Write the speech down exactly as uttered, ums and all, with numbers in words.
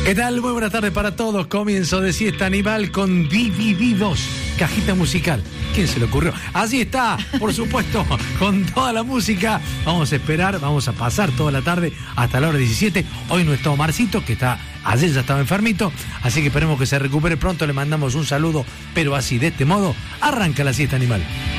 ¿Qué tal? Muy buenas tardes para todos. Comienzo de Siesta Animal con Divididos, cajita musical. ¿Quién se le ocurrió? Así está, por supuesto, con toda la música. Vamos a esperar, vamos a pasar toda la tarde hasta la hora diecisiete. Hoy no está Omarcito, que está, ayer ya estaba enfermito, así que esperemos que se recupere pronto. Le mandamos un saludo, pero así, de este modo, arranca la Siesta Animal.